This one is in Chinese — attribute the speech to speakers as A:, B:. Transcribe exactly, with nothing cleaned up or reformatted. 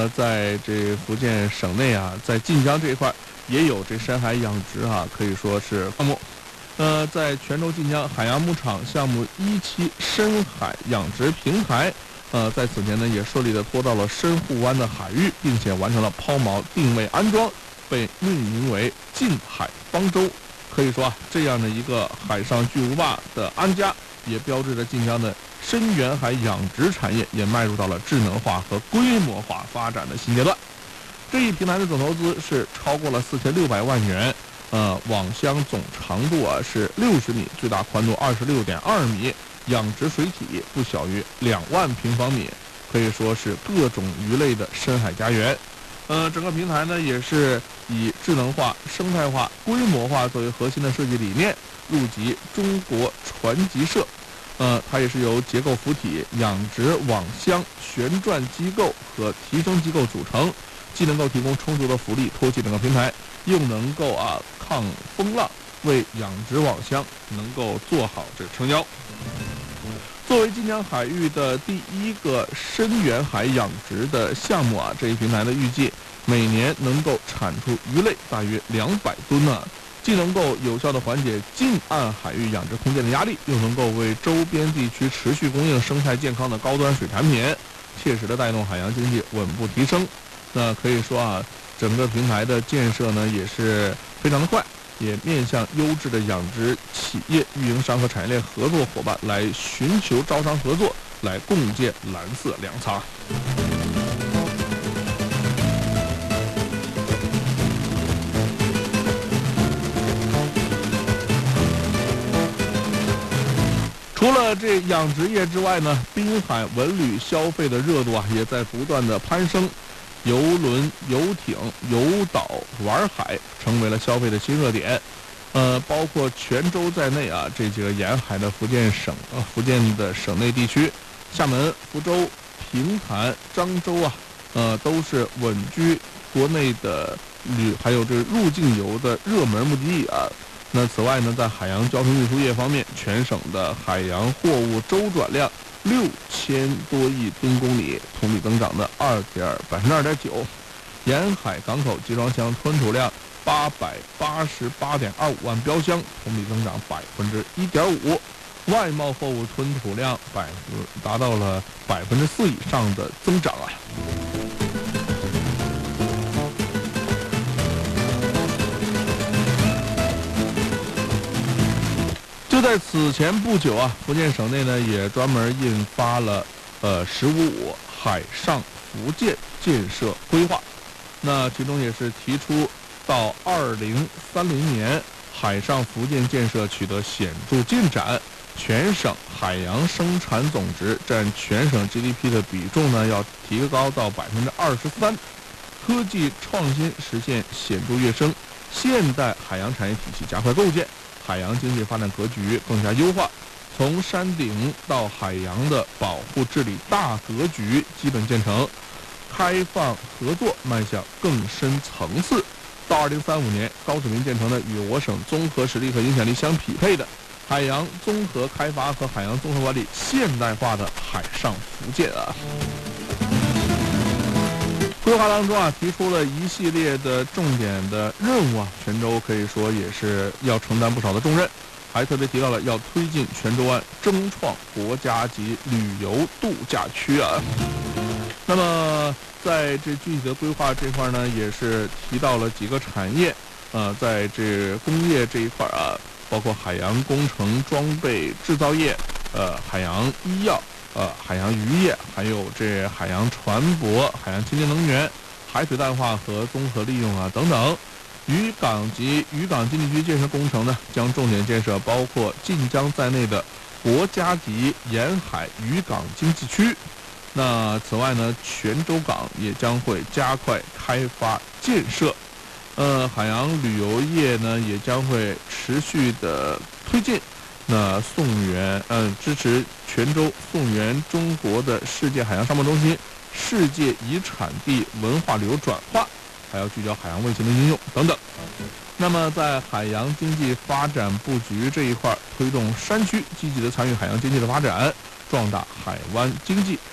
A: 么在这福建省内啊，在晋江这一块也有这深海养殖啊，可以说是项目。呃，在泉州晋江海洋牧场项目一期深海养殖平台，呃，在此前呢也顺利的拖到了深沪湾的海域，并且完成了抛锚定位安装，被命名为晋海方舟。可以说啊，这样的一个海上巨无霸的安家，也标志着晋江的深远海养殖产业也迈入到了智能化和规模化发展的新阶段。这一平台的总投资是超过了四千六百万元，呃，网箱总长度啊是六十米，最大宽度二十六点二米，养殖水体不小于两万平方米，可以说是各种鱼类的深海家园。呃，整个平台呢也是以智能化、生态化、规模化作为核心的设计理念，入籍中国船级社。呃，它也是由结构浮体、养殖网箱、旋转机构和提升机构组成，既能够提供充足的浮力托起整个平台，又能够啊抗风浪，为养殖网箱能够做好这撑腰。作为晋江海域的第一个深远海养殖的项目啊，这一平台呢预计每年能够产出鱼类大约两百吨呢，既能够有效地缓解近岸海域养殖空间的压力，又能够为周边地区持续供应生态健康的高端水产品，切实地带动海洋经济稳步提升。那可以说啊，整个平台的建设呢也是非常的快，也面向优质的养殖企业、运营商和产业链合作伙伴来寻求招商合作，来共建蓝色粮仓。除了这养殖业之外呢，滨海文旅消费的热度啊也在不断的攀升。游轮、游艇、游岛、玩海成为了消费的新热点，呃，包括泉州在内啊，这几个沿海的福建省、呃、福建的省内地区，厦门、福州、平潭、漳州啊，呃，都是稳居国内的旅还有这入境游的热门目的地啊。那此外呢，在海洋交通运输业方面，全省的海洋货物周转量六千多亿吨公里，同比增长的二点百分之二点九，沿海港口集装箱吞吐量八百八十八点二五万标箱，同比增长百分之一点五，外贸货物吞吐量百达到了百分之四以上的增长啊。就在此前不久啊，福建省内呢也专门印发了呃“十五五”海上福建建设规划，那其中也是提出到二零三零年，海上福建建设取得显著进展，全省海洋生产总值占全省 G D P 的比重呢要提高到百分之二十三，科技创新实现显著跃升，现代海洋产业体系加快构建。海洋经济发展格局更加优化，从山顶到海洋的保护治理大格局基本建成，开放合作迈向更深层次。到二零三五年，高水平建成的与我省综合实力和影响力相匹配的海洋综合开发和海洋综合管理现代化的海上福建啊。规划当中啊，提出了一系列的重点的任务啊，泉州可以说也是要承担不少的重任，还特别提到了要推进泉州湾争创国家级旅游度假区啊。那么在这具体的规划这块呢，也是提到了几个产业，呃，在这工业这一块啊，包括海洋工程装备制造业，呃，海洋医药。呃，海洋渔业，还有这海洋船舶、海洋清洁能源、海水淡化和综合利用啊等等。渔港及渔港经济区建设工程呢，将重点建设包括晋江在内的国家级沿海渔港经济区。那此外呢，泉州港也将会加快开发建设。呃，海洋旅游业呢，也将会持续的推进。那宋源，嗯、呃，支持泉州宋源中国的世界海洋商贸中心、世界遗产地文化旅游转化，还要聚焦海洋卫星的应用等等。那么，在海洋经济发展布局这一块，推动山区积极的参与海洋经济的发展，壮大海湾经济，